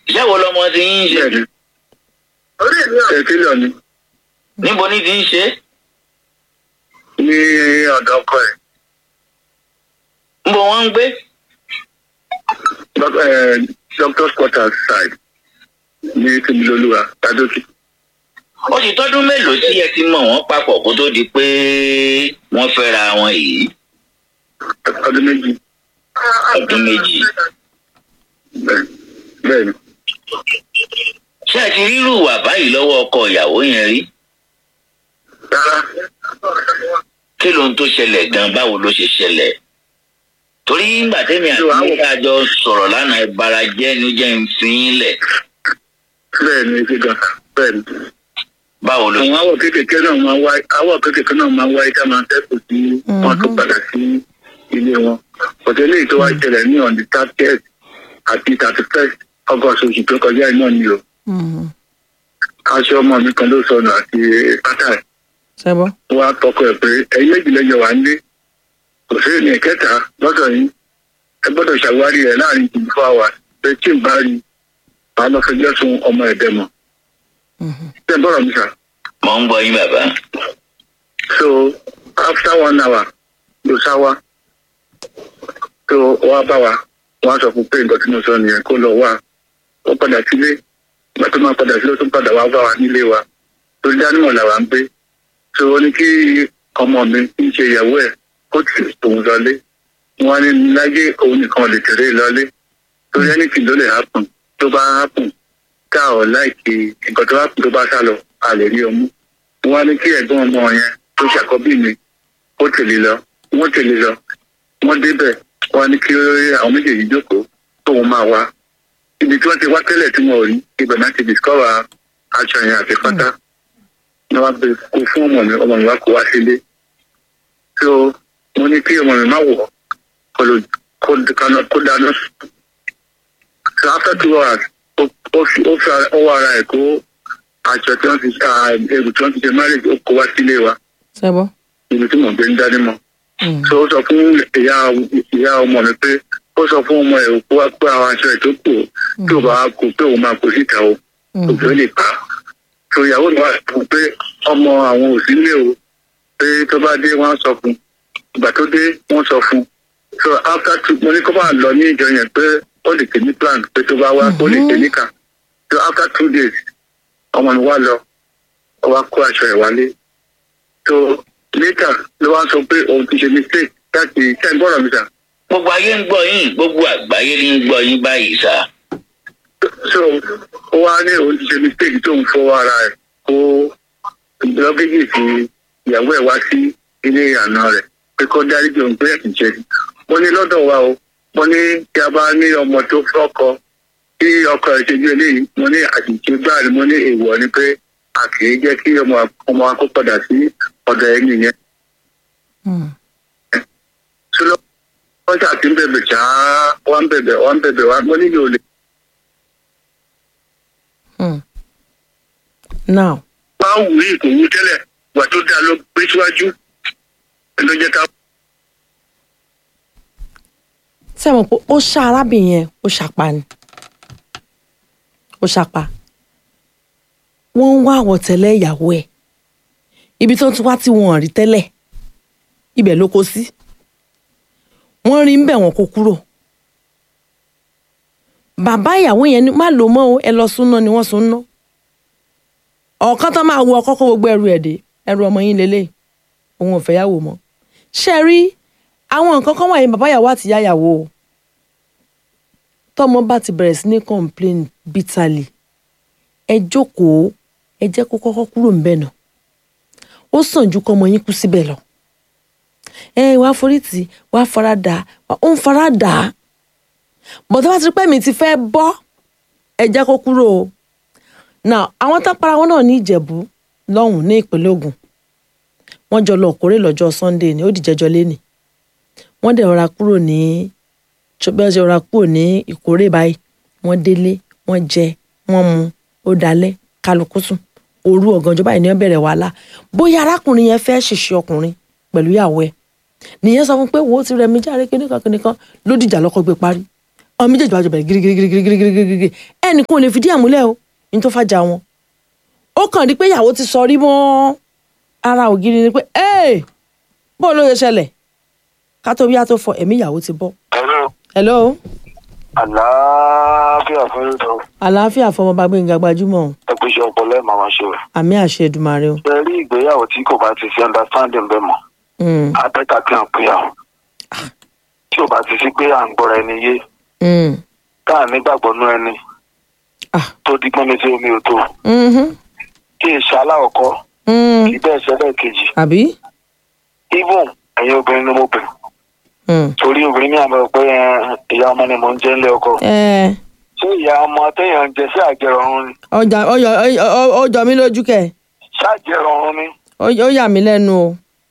iṣẹ́ wo lọmọ ti ń ṣe? Tẹ̀sílọ̀ ni. Níbo ni ti ń ṣe? Ní ọ̀dọ̀ ọkọ ẹ̀. Níbo wọ́n ń gbé? Doctor's quarters side ní Tìmílólúwa, Tádókì. Ó ti tọ́dún mélòó tí ẹ ti mọ̀ wọ́n papọ̀ kó tó di pé wọ́n fẹ́ra wọn yìí? Ọdún méjì. Ọdún méjì. Bẹ́ẹ̀ni. Ṣé ẹ ti rírù wà báyìí lọ́wọ́ ọkọ ìyàwó yẹn rí? Rárá. Kí ló ń tó ṣẹlẹ̀ gan? Báwo ló ṣe ṣẹlẹ̀? Torí nígbà tẹ́mi àti nígbà jọ sọ̀rọ̀ lánàá ìbára jẹ́ ni ó jẹ́ ń fi yín lẹ̀. Bẹ́ẹ̀ni, ṣe gan. Bẹ́ẹ̀ni. Báwo ló ṣe? Àwọn àwọ̀ kéékèèké náà máa ń wáyé ká máa tẹ́kù sí wọn tó padà sí ilé wọn. Òtẹ́lẹ̀ yìí tó wá ṣẹlẹ̀ ní on the 30th àti 31st August oṣù tó kọjá náà ni o. Aṣọ ọmọ mi kan ló sọnù àti pátá ẹ̀. Ṣẹ́bọ̀. Wọ́n á tọkọ ẹ̀ pé ẹ̀yin méjì lẹ́yìn wà ń lé. Kò sí ní ìkẹta lọ́dọ̀ yín. Ẹ gbọ́dọ̀ ṣàwárí ẹ̀ láàrin 24 hours pé tí ì bá rí màá lọ fẹjọ́ sùn ọmọ ẹ̀dẹ̀ mọ̀. Ṣé ẹ bọ̀rọ̀ mi sà? Mo ń gbọ́ yín bàbá. So after 1 hour ló sá wá. So wọ́n á bá wa. Wọ́n á sọ fún pé nǹkan tí mo sọ nìyẹn kó lọ wá. Ó padà sílé. Ìgbà tó máa padà sílé ó tún padà wá bá wa nílé wa. Torí dánimọ̀ làwa ń gbé. So ó ní kí ọmọ mi ń ṣe ìyàwó ẹ̀ kó tì tòun lọlé. Wọ́n á ní láyé òun nìkan lè tẹ̀lé lọlé. Torí ẹni tí ló lè hápùn tó bá hápùn ká ọ̀ láìkí nǹkan tó hápùn tó bá sá lọ a lè rí ọmú. Wọ́n á ní kí ẹ̀gbọ́n ọmọ yẹn tó ṣàkọ́bí mi ó tẹ̀lé lọ. Wọ́n tẹ̀lé lọ. Wọ́n débẹ̀ wọ́n á ní kí àwọn méjèèjì jókòó tóun máa wá. Ibi tí wọ́n ti wá tẹ́lẹ̀ tí wọ́n ò rí ibẹ̀ náà ti discover aṣọ yẹn àti pátá. Ní wọ́n bẹ kó fún ọmọ mi wá kó wá sílé. So mo ní kí ọmọ mi má wọ̀ kó dáná. So after 2 hours ó fi ọwọ́ ara ẹ̀ kó aṣọ tí wọ́n ti ẹrù tí wọ́n ti ṣe marriage ó kó wá sílé wa. Ṣẹ́bọ̀. Ibi tí mò ń gbé ń dání mọ́. So ó sọ fún ìyá ọmọ mi pé ó sọ fún ọmọ ẹ̀ kó wá pé àwọn aṣọ ẹ̀ tó kù tí ò bá kó pé òun máa kó síta o òjò lè pa. So ìyàwó mi wá fún pé ọmọ àwọn ò sí nílé o pé tó bá dé wọ́n á sọ fún ìgbà tó dé wọ́n sọ fún. So after 2 mo ní kó máa lọ ní ìjọ yẹn pé ó lè tẹ̀ ní plan pé tó bá wá ó lè tẹ̀ níkà. So after 2 days ọmọ mi wá lọ ó wá kó aṣọ ẹ̀ wálé. So later ló wá sọ pé òun ti ṣe mistake láti ṣe ń gbọ́dọ̀ mi sà. Gbogbo ayé ń gbọ́ yín, gbogbo àgbáyé ń gbọ́ yín báyìí sá. So ó wá ní òun ti ṣe mistake tó ń fọwọ́ ara ẹ̀ kó lọ́gẹ́jì sí ìyàwó ẹ̀ wá sí ilé àná rẹ̀ pé kó dáríjì òun pé ẹ̀sìn ṣe. Mo ní lọ́dọ̀ wa o mo ní kí a bá ní ọmọ tó fọ́kọ tí ọkọ ẹ̀ ṣe bí eléyìí mo ní àṣìṣe gbáà ni mo ní èèwọ̀ ni pé a kì í jẹ́ kí ọmọ wa kó padà sí ọ̀dọ̀ ẹni yẹn. Wọ́n ṣàtì ń bẹ̀bẹ̀ ṣáá wọ́n ń bẹ̀bẹ̀ wá mo nílò olè. Now. Máa wù ní ìkòwú tẹ́lẹ̀ wà tó dáa ló gbé síwájú ló jẹ́ ká. Ṣé mo pé ó ṣá arábìnrin yẹn ó ṣàpá ni? Ó ṣàpá. Wọ́n ń wá àwọ̀tẹ́lẹ̀ ìyàwó ẹ̀. Ibi tó ti wá tí wọ́n rí tẹ́lẹ̀ ibẹ̀ ló kó sí. Wọ́n rí ń bẹ̀ wọ́n kó kúrò. Bàbá ìyàwó yẹn ní má lò mọ́ o ẹ lọ súnná ni wọ́n súnná. Ọ̀kan tó máa wo ọkọ kó gbogbo ẹrù ẹ̀ dé ẹrù ọmọ yín lélẹ̀ òun ò fẹ́ yàwó mọ́. Ṣé rí àwọn nǹkan kan wọ̀nyí bàbá ìyàwó àti ìyá ìyàwó o. Tọ́mọ bá ti bẹ̀rẹ̀ sí ní complain bitterly ẹ jókòó ẹ jẹ́ kó kọ́kọ́ kúrò ń bẹ̀ náà. Ó sàn ju kọ́mọ yín kú síbẹ̀ lọ. Wàá forí tì wàá fara dà ó ń fara dà á. Bọ̀dọ̀ bá ti rí pé mi ti fẹ́ bọ́ ẹ jẹ́ kó kúrò o. Now àwọn tó para wọn náà ní Ìjẹ̀bú lọ́hùn ní ìpínlẹ̀ Ògùn. Wọ́n jọ lọ Ìkórè lọ́jọ́ Sunday ni ó dìjẹ́jọ́ léni. Wọ́n dẹ̀ rọra kúrò ní Ìkórè báyìí. Wọ́n délé wọ́n jẹ wọ́n mu ó dalẹ̀ kálukú sùn. Òru ọ̀gànjọ́ báyìí ni wọ́n bẹ̀rẹ̀ wàhálà. Bóyá arákùnrin yẹn fẹ́ ṣìṣe ọkùnrin pẹ̀lú ìyàwó ẹ̀. Nìyẹn sọ fún pé wo ti rẹ̀ mí járe kíníkan ló dìjà lọ́kọ gbé parí. ọmọ méjèèjì bá jọ bẹ̀rẹ̀ gírígírígírígírígírígírí ẹnìkan ò lè fìdí àmúlẹ̀ o ní tó fàjà wọn ó kàn rí pé ìyàwó ti sọ rí mọ́ ara ògiri ni pé bó ló yẹ ṣẹlẹ̀ ká tó bí a tó fọ ẹ̀mí ìyàwó ti bọ́. hello. àlàáfíà fún yóò. àlàáfíà fọmọ bá Gbénga Gbajúmọ̀. ẹ pé ṣe ọpọlọ ẹ máa ṣe o. àmì àṣẹ Èdùmàrè o. ẹ rí ìgbéyàwó tí kò bá ti sí understanding bẹ́ẹ̀ mọ́. abẹ́ta kí à ń péyàwó. tí ò bá ti sí pé à ń gbọ́ra ẹni yé. tá à nígbàgbọ́ nú ẹni. tó di gbọ́n mi sí omi ò tó. kí ìṣàlá ọkọ. kí bẹ́ẹ̀ ṣẹlẹ̀ kejì. àbí. even ẹ̀yin obìnrin ni mo bẹ̀rù. torí obìnrin mi àmọ́ pé ìyá ọmọ ni mò ń jẹ ńlẹ̀ ọkọ. ṣé ìyá ọmọ téèyàn ń jẹ sí àjẹrọrùn ni. ọjọ́ mi lójú kẹ. ṣáàjẹrọrùn ni. ó yà mí lẹ́nu o.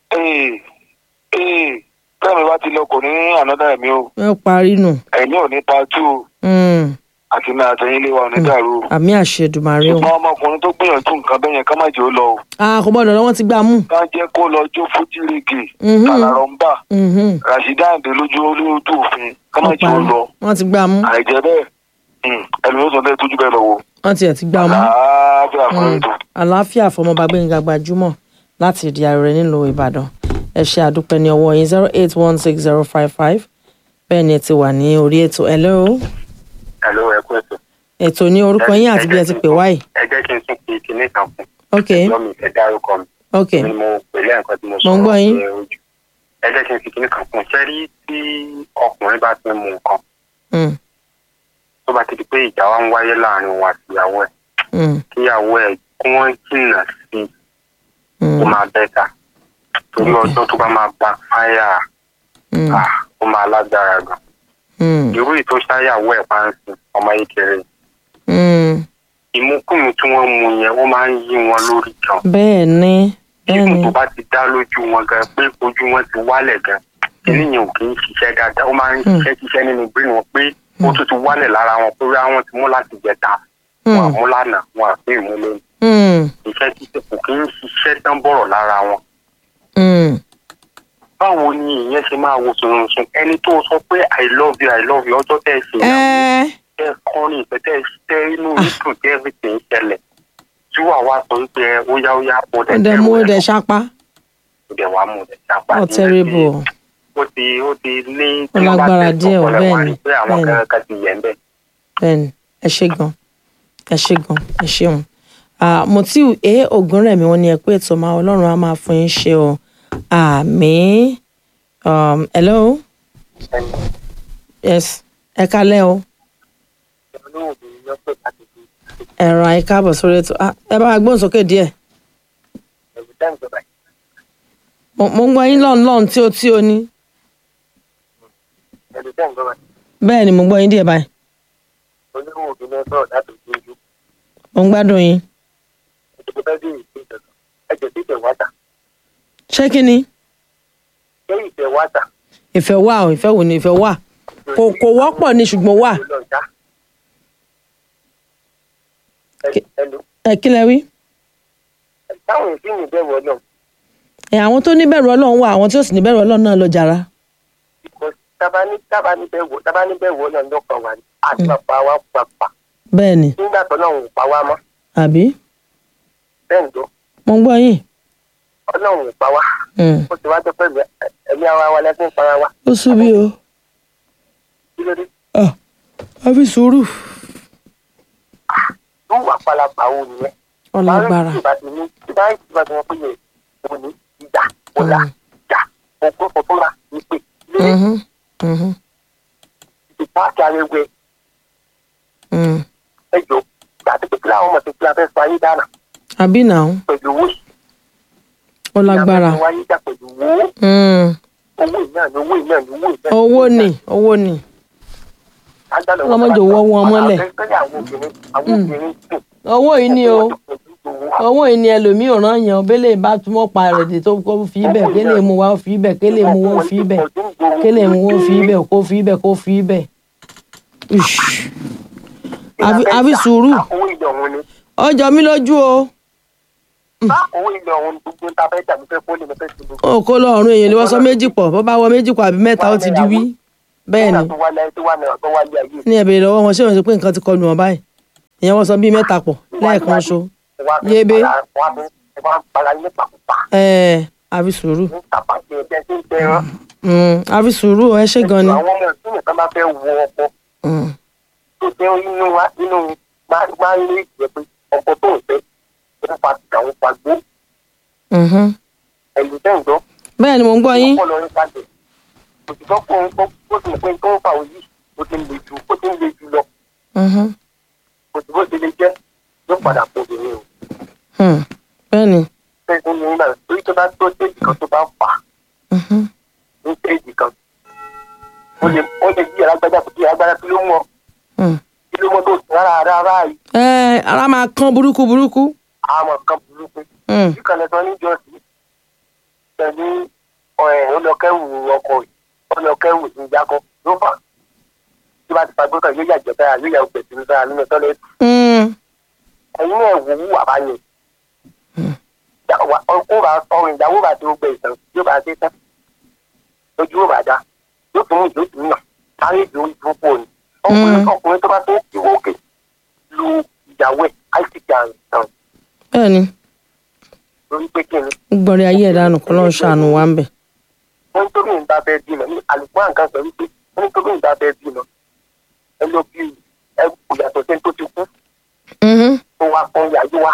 tẹ́mi bá ti lọ kò ní ànádà ẹ̀mí o. ó parí nù. ẹ̀mí ò ní pa tú o. àti ní àtẹ̀yìn lé wa ò ní dàrú o. àmì àṣẹ Èdùmàrè o. ṣùgbọ́n ọmọkùnrin tó gbìyànjú nǹkan bẹ́ẹ̀ yẹn ká má jẹ́ ó lọ o. kò gbọ́dọ̀ lọ́wọ́ ti gbà mú. ká jẹ́ kó lọ jó fújìrìgì kàlàrọ̀ ń bà Rashida Àǹdé lójú olóòtú òfin ká má jẹ́ ó lọ. wọ́n ti gbà mú. àìjẹ́ bẹ́ẹ̀ ẹlòmíràn sọ bẹ́ẹ̀ tójú bẹ́ẹ̀ lọ wo. wọ́n ti ẹ̀ ti gbà mú. àlàáfíà fọmọ bá Gbénga Gbajúmọ̀ láti ìdí ààrẹ nílùú Ìbàdàn. ẹ ṣe àdúpẹ́ ní ọwọ́ yín 0816055 bẹ́ẹ̀ ni ẹ ti wà ní orí ètò. hello. hello ẹ kú ètò. ètò ní orúkọ yín àti bí ẹ ti pè wáyé. ẹ jẹ́ kí n tún fi kinní kan fún. ok. ẹjọ́ mi fẹ́ dárúkọ mi. ok. ni mo pèlè nǹkan tí mo sọ. mo ń gbọ́ yín. ẹ jẹ́ kí n fi kinní kan fún. sẹ́rí tí ọkùnrin bá ti mú nǹkan. tó bá ti di pé ìjà wa ń wáyé láàrin òun àti ìyàwó ẹ̀. kíyàwó ẹ̀ kí wọ́n jìnnà sí i. ó máa bẹ́ta. torí ọjọ́ tó bá máa gba fáyà ó máa lágbára gan. irú ìtò ṣáyàwó ẹ̀ máa ń sin ọmọ ìkéré. ìmúkùmù tí wọ́n mú yẹn wọ́n máa ń yí wọn lórí gan. bẹ́ẹ̀ ni ìmú tó bá ti dá lójú wọn gan pé ojú wọn ti wálẹ̀ gan. kíní yẹn ò kì í ṣiṣẹ́ dáadáa ó máa ń ṣiṣẹ́ nínú brain wọn pé ó tún ti wálẹ̀ lára wọn pé àwọn ti mú láti jẹta wọn àmú lánàá wọn àfi ìmú lónìí. iṣẹ́ títẹ̀ kò kì í ṣiṣẹ́ tán bọ̀rọ̀ lára wọn. báwo ni ìyẹn ṣe máa wo sùnrùnsùn ẹni tó sọ pé I love you ọjọ́ tẹ́ ẹ ṣe ìyàwó tẹ́ kọrin ìfẹ́ tẹ́ tẹ́ inú ìdùn tẹ́ everything ṣẹlẹ̀ tí wàá wá sọ wípé ó yá mo dẹ̀ tẹ́ mo dẹ̀ ṣapá. ó dẹ̀ wá mo dẹ̀ ṣapá. ó terrible. ó ti ní ó lágbára díẹ̀ o bẹ́ẹ̀ ni bẹ́ẹ̀ ni ẹ ṣé gan ẹ ṣeun. Mutiu Ògúnrẹ̀mí wọn ni ẹ pé ètò máa Ọlọ́run á máa fún yín ṣe o àmín. Hello. Yes ẹ kálẹ́ o. ẹ̀rọ àìkáàbọ̀ sórí ètò ẹ bá gbóhùn sókè díẹ̀. mo ń gbọ́ yín lọ́n tí ó ní. bẹ́ẹ̀ ni mo gbọ́ yín díẹ̀ báyìí. mo ń gbádùn yín. ṣé kí ni. ìfẹ́ wà o ìfẹ́ wò ni ìfẹ́ wà kò wọ́pọ̀ ni ṣùgbọ́n wà. kí lẹ wí. táwọn ìsìn ní bẹ̀rù Ọlọ́run. àwọn tó ní bẹ̀rù Ọlọ́run wà àwọn tí ó sì ní bẹ̀rù Ọlọ́run náà lọ jàrá. tábà ní bẹ̀rù Ọlọ́run lọ́kàn wà ní àti bàbá wa pàpà. bẹ́ẹ̀ ni. nígbà tó náà ò pa wá mọ́. àbí. bẹ́ẹ̀ ni tó. mo ń gbọ́ yín. Ọlọ́run ò pa wá. ó ti wá tó pé ẹ̀mí ara wa lẹ́sìn para wa. ó sú bí o. kí ló dé. a fi sùúrù. ló wà palapa wo nìyẹn. ọlágbára. tí bá ti wọ́n pé yẹ kò ní ìjà ọ̀la ìjà òkú fọ́túnra ìpè lé. ìpá àti arẹwẹ. ẹjọ gbàtí pé kí láwọn ọmọ tó kí la fẹ́ sọ ayé dáná. àbí náà. pẹ̀lú owó yìí. ọlágbára. ìyá wáyé dá pẹ̀lú owó. owó ni. ọlọ́mọdé owó wọn mọ́lẹ̀. owó yìí ni o owó yìí ni ẹlòmíì ò rán yàn bẹ́lẹ̀ bá túmọ̀ pa rẹ̀ dé tó kó fi ibẹ̀ kélé mu wá fi ibẹ̀ kélé mu wọ́n fi ibẹ̀ kélé mu wọ́n fi ibẹ̀ kó fi ibẹ̀ kó fi ibẹ̀. àfi sùúrù ọjọ́ mi lójú o. kó lọ ọ̀run èèyàn lè wọ́n sọ méjì pọ̀ bó bá wọ méjì pọ̀ àbí mẹ́ta ó ti di wí bẹ́ẹ̀ ni tó wá láyé tó wá náà tó wá lé ayé. ní ẹ̀bẹ̀rẹ̀ lọ́wọ́ wọn ṣé wọ́n sọ pé nǹkan ti kọlù wọn báyìí ìyẹn wọ́n sọ bíi mẹ́ta pọ̀ lẹ́ẹ̀kan ṣo yébé àfi sùúrù àfi sùúrù ẹ ṣé gan ni. àwọn ọmọ ìsìn nìkan bá fẹ́ wọ ọkọ tó fẹ́ inú máa ń rí ìjẹ́ pé ọkọ tó ń fẹ́ ó fa àwọn fagbó ẹ̀lú tẹ́ǹdọ́. bẹ́ẹ̀ ni mò ń gbọ́ yín. ọpọlọ ń kalẹ̀ òtítọ́ kó ń kó ó sì mọ̀ pé tó ń fa òyì ó ti ń le jù lọ. òtí bó ti lè jẹ́ yóò padà kó obìnrin o. bẹ́ẹ̀ ni. bẹ́ẹ̀ ni nígbà torí tó bá tó stéèjì kan tó bá fà á ní stéèjì kan ó lè bí alágbádá kí ló mú ọ kí ló mọ tó rárá yìí. ara máa kán burúkú. àmọ̀ kan burúkú. bí kan lè sọ níjọ́sí pẹ̀lú ọlọ́kẹ́wù ọkọ̀ yìí ọlọ́kẹ́wù ìjákọ̀ ló fà tí bá ti fa gbọ́kàn yóò yàjẹ́ táyà yóò yà ògbẹ̀ sínú táyà nínú tọ́lẹ́tì. ẹ̀yin náà wò wú àbá yẹn ọrùn ìyàwó bá ti gbẹ ìtàn yóò bá dé tán ojú ò bá dá yóò tún yàn sáré ìdúró ìdúró ni ọkùnrin tó bá tó ti wókè lu ìyàwó ẹ̀ àìsíkì àrùn tán. bẹ́ẹ̀ ni. lórí pé kí ni. gbọ́dọ̀ ayé ẹ̀dá nù kọ́ lọ́n ṣàánú wa ń bẹ̀. wọ́n tó bí nǹkan fẹ́ bímọ ní àlùkò àǹkan sọ wípé wọ́n tó bí nǹkan fẹ́ bímọ ẹ lọ bí ẹ kò yàtọ̀ sẹ́ni tó ti kú. tó wá fún yàyí wa.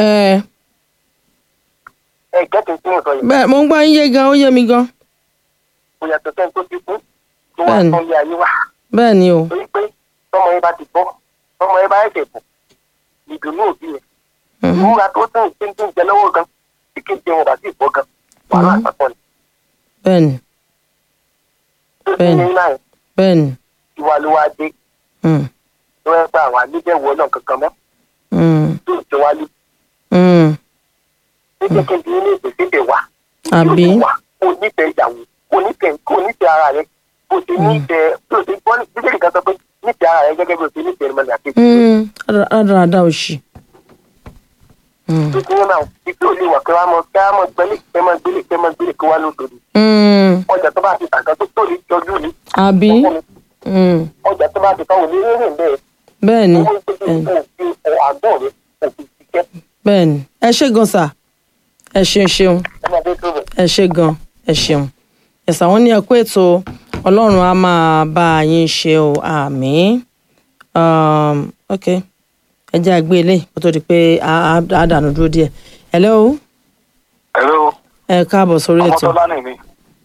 ẹ gẹ́tù tí mo sọ yìí. bẹ́ẹ̀ mo ń gbọ́ yín yé gan ó yé mi gan. kò yàtọ̀ sẹ́ni tó ti kú tó wá fún yàyí wa. bẹ́ẹ̀ ni o. torí pé tọmọ yẹn bá ti bọ́ tọmọ yẹn bá ẹ̀jẹ̀ bọ̀ ìdùnnú òbí yẹn. ìmúra tó tún ìpínpín jẹ lọ́wọ́ gan tí kì í ṣe wọn bá sì bọ́ gan wàhálà àpapọ̀ ni. bẹ́ẹ̀ni bẹ́ẹ̀ni. ìwà ló wá dé. ló ń pa àwọn àlejẹ̀wọ̀ náà kankan mọ́. tó ti wá lé. ní kékeré ní ìpèsè bẹ̀ wá. àbí. kò nífẹ̀ẹ́ ìyàwó kò nífẹ̀ẹ́ ara rẹ̀ kò sí nífẹ̀ẹ́ kò sí gbọ́ bíbélì kan sọ pé nífẹ̀ẹ́ ara rẹ̀ gẹ́gẹ́ bí o ti nífẹ̀ẹ́ ìmọ̀lẹ̀ àti ìfẹ́. rádaràdà òṣì. tuntun náà ìfẹ́ ò lè wà pé wàá mọ gbẹ́lẹ̀ gbẹ́lẹ̀ kí wàá lóṣooṣù. ọjà tó bá ti tàgá tó lè jọjú ni. àbí. ọjà tó bá ti fáwọn onírúurú bẹ́ẹ̀. bẹ́ẹ̀ni bẹ́ẹ̀ni ẹ ṣé gan sà ẹ ṣeun ẹ ṣé gan ẹ ṣeun ẹ̀sà wọn ní ẹ kú ètò ọlọ́run á máa bá yín ṣe o àmín ok ẹ jẹ́ àgbé ilé kó tó di pé a dànù dúró díẹ̀ hello. hello. ẹ káàbọ̀ sórí ètò. ọmọ tọ́lá nìmi.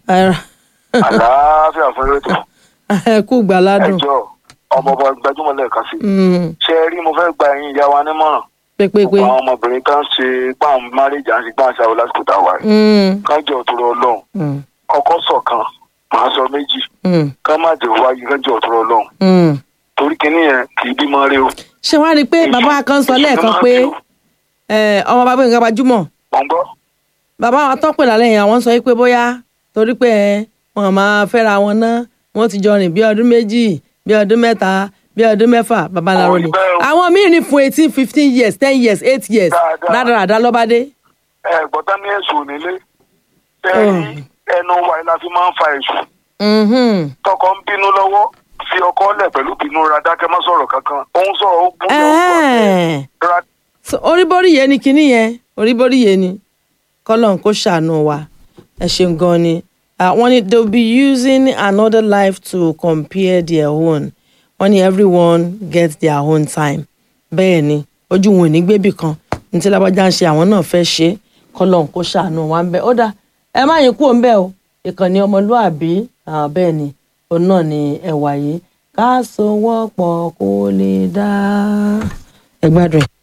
àlàáfíà fún ètò. ẹ kú gbàládùn. ẹjọ́ ọmọ ọba gbajúmọ̀ lẹ́ẹ̀kan sí. ṣé ẹ rí mo fẹ́ gba ẹ̀yin ìyá wa nímọ̀ràn. pépépé. gbogbo àwọn ọmọbìnrin kan ṣe pàm márìjì àti gbàǹṣà wọ lásìkò tá a wà yìí. kájọ òtúrọ Ọlọ́run. ọkọ ṣọ̀kan màá sọ méjì. ká má jẹ wáyé kájọ òtúrọ Ọlọ́run. torí kinní yẹn kì í bímọ rí o. ṣé wàá rí i pé bàbá kan sọ lẹ́ẹ̀kan pé ọmọ bàbá nǹkan gbajúmọ̀. wọ́n gbọ́. bàbá wa tọ́pẹ̀ lálẹ́ yẹn àwọn sọ pé bóyá torí pé wọn máa fẹ́ra wọn ná wọ́n ti jọ rìn bí ọdún méjì bí ọdún mẹ́ta bí ọdún mẹ́fà babaláwo ni àwọn míì ní fún 18 15 years 10 years 8 years dáadáa lọ́bàdé. gbọ́dọ̀ ní èso nílé ẹnu wa la fi máa ń fa èso. tọkọ ń bínú lọ́wọ́ fi ọkọ lẹ̀ pẹ̀lú bínú ra dákẹ́ má sọ̀rọ̀ kankan òun sọ̀rọ̀ ó bú lọ́wọ́. oríborí yẹn ni kinní yẹn oríborí yẹn ni kọ́lọ́n kó ṣàánú wa ẹ ṣeun gan ni wọ́n ní they will be using another life to compare their own wọ́n ní everyone gets their own time bẹ́ẹ̀ ni ojú wọn ò ní gbébì kan ní tí lábájá ń ṣe àwọn náà fẹ́ ṣe kọ́lọ́n kó ṣàánú wa ń bẹ ó dà ẹ má yín kúrò ń bẹ o ìkànnì ọmọlúàbí bẹ́ẹ̀ ni òun náà ni ẹ̀wà yìí ká sowọ́pọ̀ kó lè dá ẹ gbádùn ẹ̀.